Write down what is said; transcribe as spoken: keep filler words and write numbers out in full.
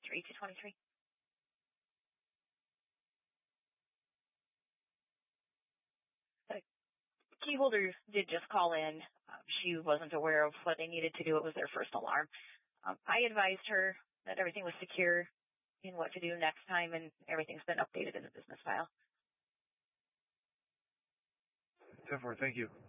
three two twenty-three. The key holder did just call in. Um, she wasn't aware of what they needed to do. It was their first alarm. Um, I advised her that everything was secure and what to do next time, and everything's been updated in the business file. ten four, thank you.